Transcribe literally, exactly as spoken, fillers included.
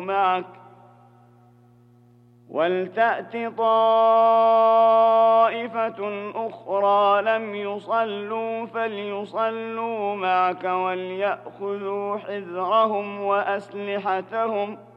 معك ولتأت طائفة أخرى لم يصلوا فليصلوا معك وليأخذوا حذرهم وأسلحتهم